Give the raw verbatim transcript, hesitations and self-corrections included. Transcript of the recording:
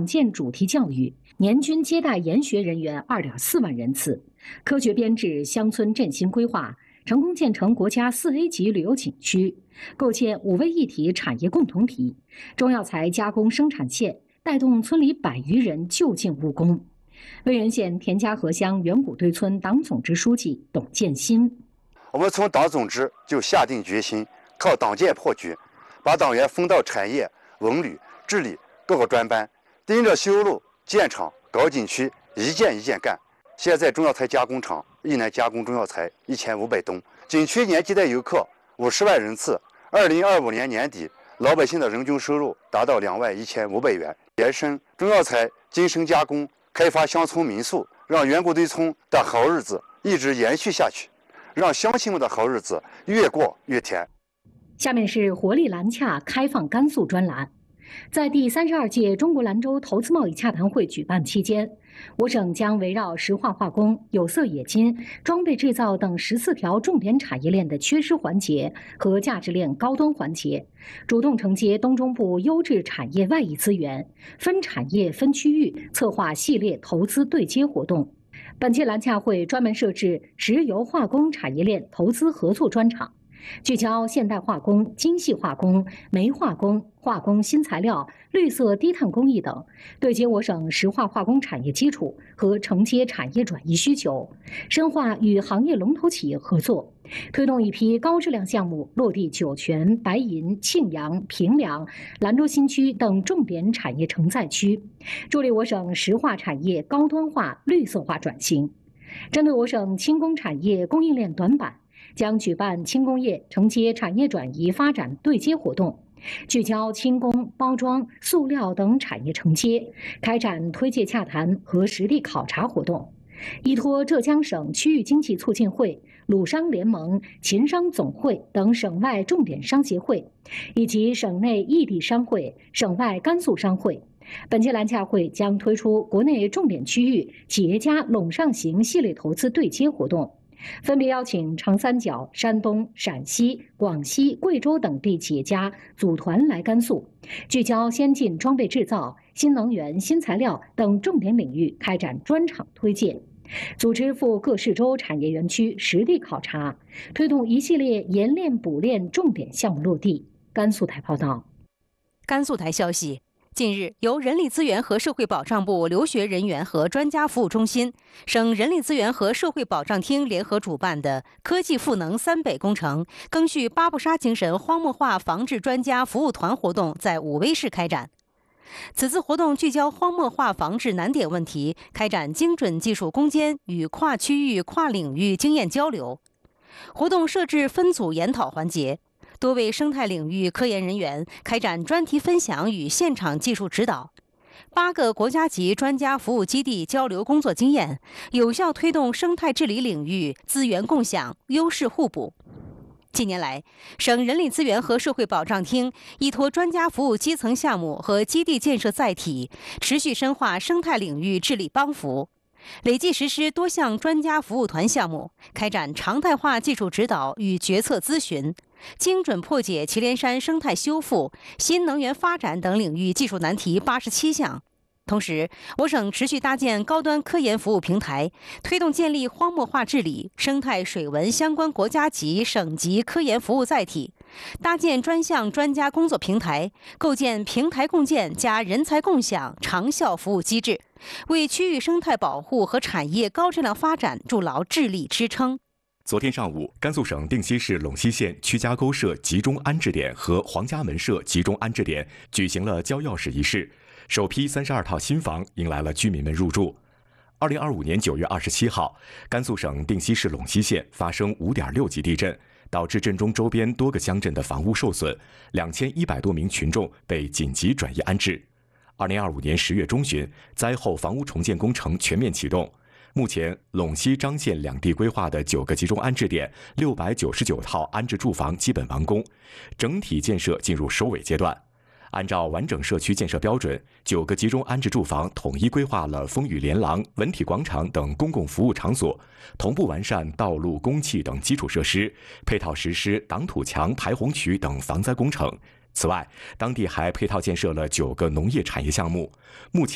建主题教育，年均接待研学人员 二点四万人次，科学编制乡村振兴规划，成功建成国家四 A 级旅游景区，构建五位一体产业共同体，中药材加工生产线带动村里百余人就近务工。威源县田家河乡远古堆村党总支书记董建新： 我们从党总支就下定决心，靠党建破局，把党员分到产业、文旅、治理各个专班，盯着修路、建厂、搞景区，一件一件干。现在中药材加工厂一年加工中药材一千五百吨，景区年接待游客五十万人次。二零二五年年底，老百姓的人均收入达到两万一千五百元。延伸中药材精深加工，开发乡村民宿，让远古堆村的好日子一直延续下去，让乡亲们的好日子越过越甜。 下面是活力兰洽开放甘肃专栏。在第三十二届中国兰州投资贸易洽谈会举办期间，我省将围绕石化化工、有色冶金、装备制造等十四条重点产业链的缺失环节和价值链高端环节，主动承接东中部优质产业外溢资源，分产业分区域策划系列投资对接活动。本届兰洽会专门设置石油化工产业链投资合作专场，聚焦现代化工、精细化工、煤化工、化工新材料、绿色低碳工艺等，对接我省石化化工产业基础和承接产业转移需求，深化与行业龙头企业合作，推动一批高质量项目落地酒泉、白银、庆阳、平凉、兰州新区等重点产业承载区，助力我省石化产业高端化、绿色化转型。针对我省轻工产业供应链短板，将举办轻工业承接产业转移发展对接活动，聚焦轻工、包装、塑料等产业承接，开展推介洽谈和实地考察活动。依托浙江省区域经济促进会、鲁商联盟、秦商总会等省外重点商协会，以及省内异地商会、省外甘肃商会，本届兰洽会将推出国内重点区域企业家垄上型系列投资对接活动，分别邀请长三角、山东、陕西、广西、贵州等地企业家组团来甘肃，聚焦先进装备制造、新能源、新材料等重点领域开展专场推荐，组织赴各市州产业园区实地考察，推动一系列冶炼补炼重点项目落地。甘肃台报道。 甘肃台消息，近日，由人力资源和社会保障部留学人员和专家服务中心、省人力资源和社会保障厅联合主办的科技赋能三北工程赓续巴布沙精神荒漠化防治专家服务团活动在武威市开展。此次活动聚焦荒漠化防治难点问题，开展精准技术攻坚与跨区域、跨领域经验交流。活动设置分组研讨环节，多位生态领域科研人员开展专题分享与现场技术指导，八个国家级专家服务基地交流工作经验，有效推动生态治理领域资源共享、优势互补。近年来，省人力资源和社会保障厅依托专家服务基层项目和基地建设载体，持续深化生态领域治理帮扶，累计实施多项专家服务团项目，开展常态化技术指导与决策咨询，精准破解祁连山生态修复、新能源发展等领域技术难题八十七项。同时，我省持续搭建高端科研服务平台，推动建立荒漠化治理、生态水文相关国家级、省级科研服务载体，搭建专项专家工作平台，构建平台共建加人才共享长效服务机制，为区域生态保护和产业高质量发展筑牢智力支撑。 昨天上午，甘肃省定西市陇西县曲家沟社集中安置点和黄家门社集中安置点举行了交钥匙仪式，首批三十二套新房迎来了居民们入住。二零二五年九月二十七号，甘肃省定西市陇西县发生五点六级地震，导致震中周边多个乡镇的房屋受损，两千一百多名群众被紧急转移安置。二零二五年十月中旬，灾后房屋重建工程全面启动。目前，陇西、张县两地规划的九个集中安置点、六百九十九套安置住房基本完工，整体建设进入收尾阶段。按照完整社区建设标准，九个集中安置住房统一规划了风雨连廊、文体广场等公共服务场所，同步完善道路、公汽等基础设施，配套实施挡土墙、排洪渠等防灾工程。此外，当地还配套建设了九个农业产业项目。目前